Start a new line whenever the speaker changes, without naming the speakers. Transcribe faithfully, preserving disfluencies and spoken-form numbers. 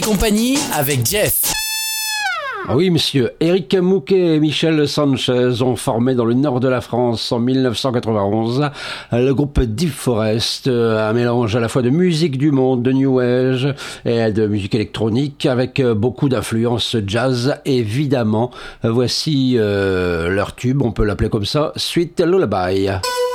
Compagnie avec Jeff.
Ah oui, monsieur. Éric Mouquet et Michel Sanchez ont formé dans le nord de la France en dix-neuf cent quatre-vingt-onze le groupe Deep Forest, un mélange à la fois de musique du monde, de New Age et de musique électronique avec beaucoup d'influences jazz, évidemment. Voici euh, leur tube, on peut l'appeler comme ça, Sweet Lullaby.